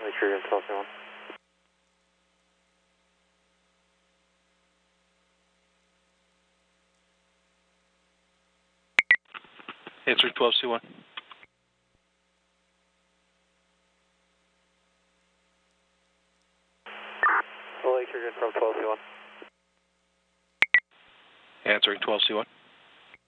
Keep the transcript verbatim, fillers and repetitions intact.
Make sure you're in twelve C one. Answer twelve C one. Lake Sturgeon from twelve C one. Answering twelve C one.